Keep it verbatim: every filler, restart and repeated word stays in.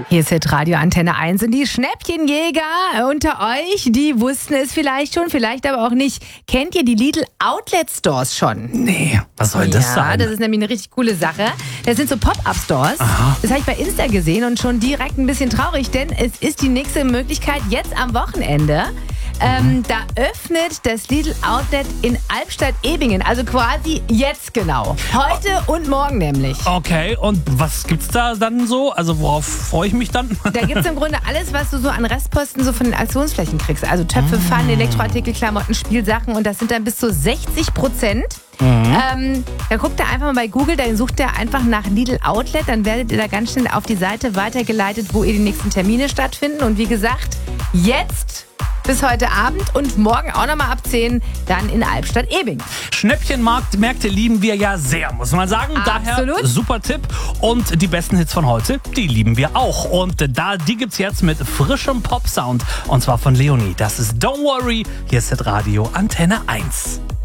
Hier ist Hit Radio Antenne eins und die Schnäppchenjäger unter euch, die wussten es vielleicht schon, vielleicht aber auch nicht. Kennt ihr die Lidl Outlet Stores schon? Nee, was soll das ja, sein? Ja, das ist nämlich eine richtig coole Sache. Das sind so Pop-Up-Stores. Aha. Das habe ich bei Insta gesehen und schon direkt ein bisschen traurig, denn es ist die nächste Möglichkeit jetzt am Wochenende. Ähm, da öffnet das Lidl Outlet in Albstadt-Ebingen, also quasi jetzt genau. Heute und morgen nämlich. Okay, und was gibt's da dann so? Also worauf freue ich mich dann? Da gibt es im Grunde alles, was du so an Restposten so von den Aktionsflächen kriegst. Also Töpfe, Pfannen, Elektroartikel, Klamotten, Spielsachen und das sind dann bis zu sechzig Prozent. Mhm. Ähm, da guckt ihr einfach mal bei Google, dann sucht ihr einfach nach Lidl Outlet, dann werdet ihr da ganz schnell auf die Seite weitergeleitet, wo ihr die nächsten Termine stattfinden. Und wie gesagt, jetzt bis heute Abend und morgen auch nochmal ab zehn dann in Albstadt-Ebing. Schnäppchenmarkt, Märkte lieben wir ja sehr, muss man sagen. Absolut. Daher super Tipp. Und die besten Hits von heute, die lieben wir auch. Und da, die gibt's jetzt mit frischem Pop-Sound. Und zwar von Leonie. Das ist Don't Worry. Hier ist Hit Radio Antenne eins.